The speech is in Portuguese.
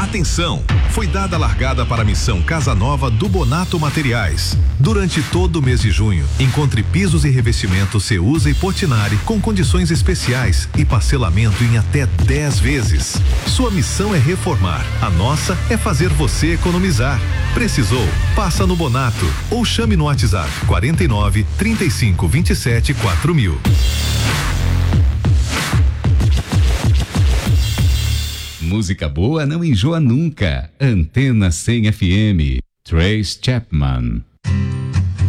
Atenção! Foi dada a largada para a missão Casa Nova do Bonato Materiais. Durante todo o mês de junho, encontre pisos e revestimentos Ceusa e Portinari com condições especiais e parcelamento em até 10 vezes. Sua missão é reformar. A nossa é fazer você economizar. Precisou? Passa no Bonato ou chame no WhatsApp 49 35 27 4000. Música boa não enjoa nunca. Antena 100 FM. Trace Chapman.